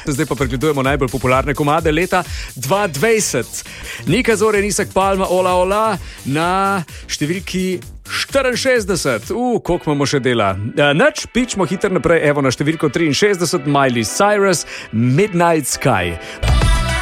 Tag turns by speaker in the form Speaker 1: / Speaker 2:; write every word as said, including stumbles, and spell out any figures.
Speaker 1: Zdaj pa pregledujemo najbolj popularne komade leta dva tisoč dvajset. Nika Zorja, Nisek Palma, Ola Ola na številki štiriinšestdeset. U, koliko imamo še dela? Uh, Nač, pičmo hitro naprej, evo na številko triinšestdeset, Miley Cyrus, Midnight Sky.